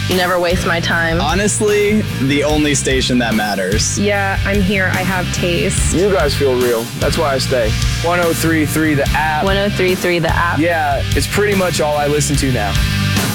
You never waste my time. Honestly, the only station that matters. Yeah, I'm here. I have taste. You guys feel real. That's why I stay. 103.3 The App. 103.3 The App. Yeah, it's pretty much all I listen to now.